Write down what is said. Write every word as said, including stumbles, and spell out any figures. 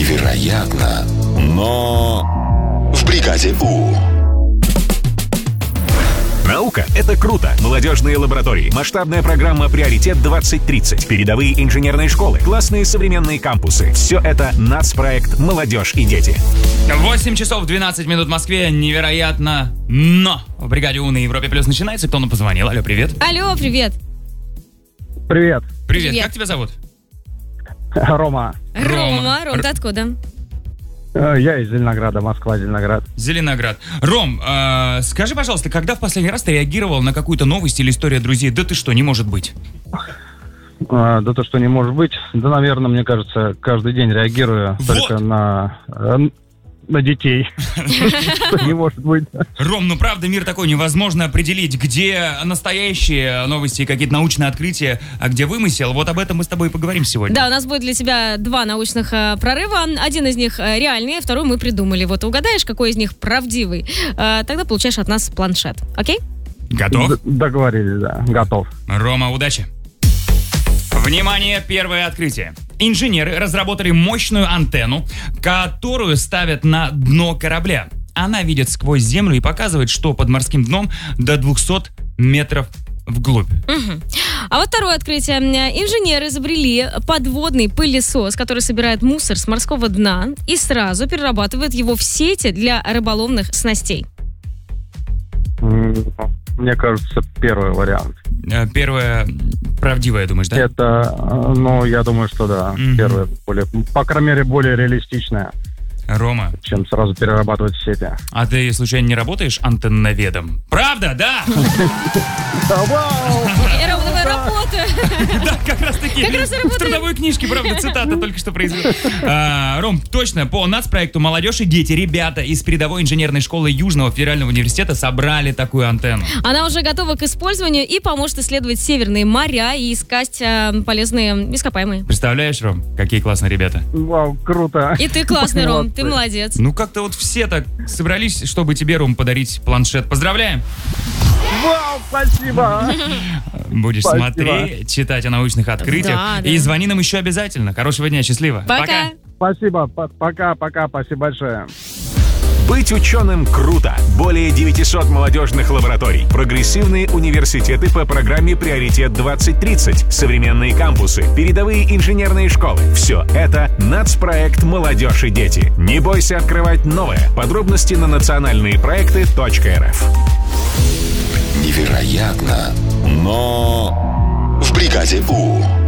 Невероятно, но в бригаде У. Наука — это круто. Молодежные лаборатории, масштабная программа «Приоритет двадцать тридцать», передовые инженерные школы, классные современные кампусы. Все это нацпроект «Молодежь и дети». восемь часов двенадцать минут в Москве. Невероятно, но в бригаде У на Европе Плюс начинается. Кто нам позвонил? Алло, привет. Алло, привет. Привет. Привет. Привет. Как тебя зовут? Рома. Рома. Ром, ты откуда? Я из Зеленограда, Москва, Зеленоград. Зеленоград. Ром, э, скажи, пожалуйста, когда в последний раз ты реагировал на какую-то новость или историю друзей? Да ты что, не может быть? А, да то, что не может быть. Да, наверное, мне кажется, каждый день реагирую Вот. только на, на детей. Что не может быть. Ром, ну правда, мир такой, невозможно определить, где настоящие новости и какие-то научные открытия, а где вымысел. Вот об этом мы с тобой и поговорим сегодня. Да, у нас будет для тебя два научных э, прорыва. Один из них э, реальный, второй мы придумали. Вот угадаешь, какой из них правдивый, э, тогда получаешь от нас планшет. Окей? Готов? Д- Договорились, да. Готов. Рома, удачи. Внимание, первое открытие. Инженеры разработали мощную антенну, которую ставят на дно корабля. Она видит сквозь землю и показывает, что под морским дном до двухсот метров вглубь. Мгм. А вот второе открытие. Инженеры изобрели подводный пылесос, который собирает мусор с морского дна и сразу перерабатывает его в сети для рыболовных снастей. М, Мне кажется, первый вариант. Э, Первое правдивое, думаешь, да? Это, э, ну, я думаю, что да. Мгм. Первое, более, по крайней мере, более реалистичное, Рома, чем сразу перерабатывать в сети. а ты случайно не работаешь антенноведом? Правда, да? Я Ром, давай работаю. Да, как раз таки. Как раз и В работаю. трудовой книжке, правда, цитата только что произвела. А, Ром, точно, по нацпроекту «Молодежь и дети» ребята из передовой инженерной школы Южного федерального университета собрали такую антенну. Она уже готова к использованию и поможет исследовать северные моря и искать э, полезные ископаемые. Представляешь, Ром, какие классные ребята? Вау, круто. И ты классный, Ром, ты Молодцы. молодец. Ну, как-то вот все так собрались, чтобы тебе, Ром, подарить планшет. Поздравляем! Вау, спасибо. Будешь Спасибо. смотреть, читать о научных открытиях. Да, да. И звони нам еще обязательно. Хорошего дня, счастливо. Пока. Спасибо. П- Пока, пока, спасибо большое. Быть ученым круто. Более девятисот молодежных лабораторий, прогрессивные университеты по программе «Приоритет двадцать тридцать», современные кампусы, передовые инженерные школы. Все это нацпроект «Молодежь и дети». Не бойся открывать новое. Подробности на национальные проекты точка эр эф. Невероятно, но в бригаде У.